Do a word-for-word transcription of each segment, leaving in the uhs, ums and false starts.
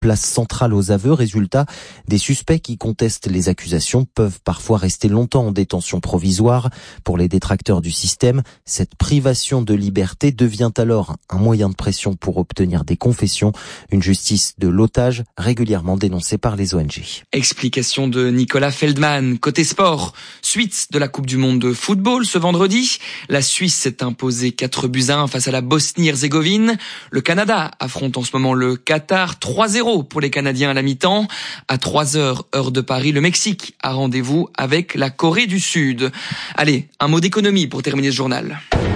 place centrale aux aveux. Résultat, des suspects qui contestent les accusations peuvent parfois rester longtemps en détention provisoire. Pour les détracteurs du système, cette privation de liberté devient alors un moyen de pression pour obtenir des confessions. Une justice de l'otage régulièrement dénoncée par les O N G. Explication de Nicolas Feldman. Côté sport, suite de la Coupe du Monde de football ce vendredi. La Suisse s'est imposée quatre buts à un face à la Bosnie-Herzégovine. Le Canada affronte en ce moment le Qatar. trois zéro pour les Canadiens à la mi-temps. À trois heures, heure de Paris, le Mexique a rendez-vous avec la Corée du Sud. Allez, un mot d'économie pour terminer ce journal.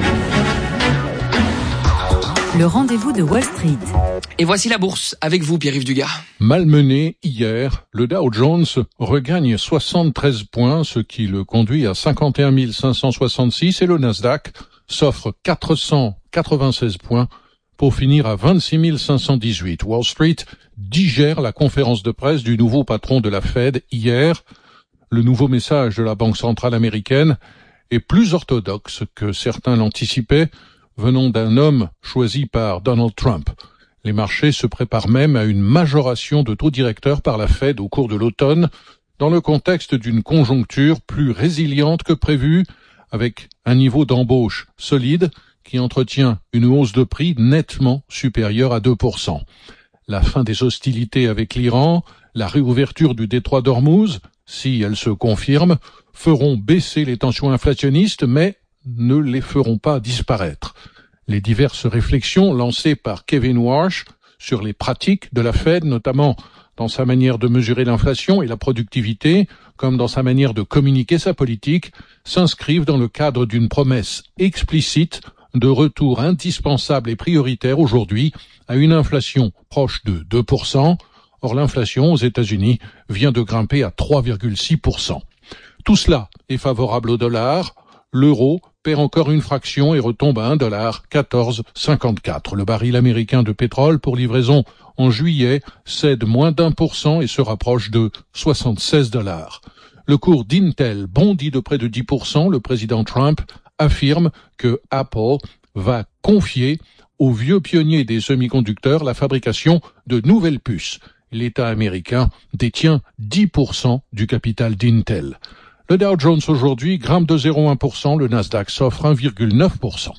Le rendez-vous de Wall Street. Et voici la bourse avec vous, Pierre-Yves Dugas. Malmené hier, le Dow Jones regagne soixante-treize points, ce qui le conduit à cinquante et un mille cinq cent soixante-six, et le Nasdaq s'offre quatre cent quatre-vingt-seize points pour finir à vingt-six mille cinq cent dix-huit. Wall Street digère la conférence de presse du nouveau patron de la Fed hier. Le nouveau message de la Banque centrale américaine est plus orthodoxe que certains l'anticipaient, venant d'un homme choisi par Donald Trump. Les marchés se préparent même à une majoration de taux directeur par la Fed au cours de l'automne, dans le contexte d'une conjoncture plus résiliente que prévu, avec un niveau d'embauche solide qui entretient une hausse de prix nettement supérieure à deux pour cent. La fin des hostilités avec l'Iran, la réouverture du détroit d'Ormuz, si elle se confirme, feront baisser les tensions inflationnistes, mais ne les feront pas disparaître. Les diverses réflexions lancées par Kevin Warsh sur les pratiques de la Fed, notamment dans sa manière de mesurer l'inflation et la productivité, comme dans sa manière de communiquer sa politique, s'inscrivent dans le cadre d'une promesse explicite de retour indispensable et prioritaire aujourd'hui à une inflation proche de deux pour cent. Or, l'inflation aux États-Unis vient de grimper à trois virgule six pour cent. Tout cela est favorable au dollar. L'euro perd encore une fraction et retombe à un dollar quatorze cinquante-quatre. Le baril américain de pétrole pour livraison en juillet cède moins d'un pour cent et se rapproche de soixante-seize dollars. Le cours d'Intel bondit de près de dix pour cent. Le président Trump affirme que Apple va confier aux vieux pionniers des semi-conducteurs la fabrication de nouvelles puces. L'État américain détient dix pour cent du capital d'Intel. Le Dow Jones aujourd'hui grimpe de zéro virgule un pour cent, le Nasdaq s'offre un virgule neuf pour cent.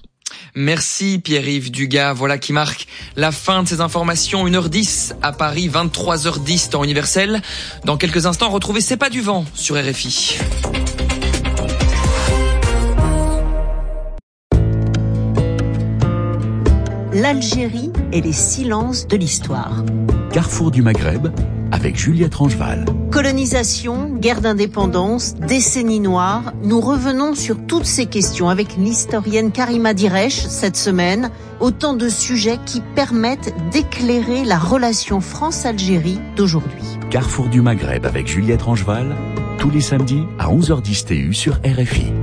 Merci Pierre-Yves Dugas, voilà qui marque la fin de ces informations. une heure dix à Paris, vingt-trois heures dix temps universel. Dans quelques instants, retrouvez C'est pas du vent sur R F I. L'Algérie et les silences de l'histoire. Carrefour du Maghreb avec Juliette Rangeval. Colonisation, guerre d'indépendance, décennie noire, nous revenons sur toutes ces questions avec l'historienne Karima Diresh cette semaine, autant de sujets qui permettent d'éclairer la relation France-Algérie d'aujourd'hui. Carrefour du Maghreb avec Juliette Rangeval, tous les samedis à onze heures dix T U sur R F I.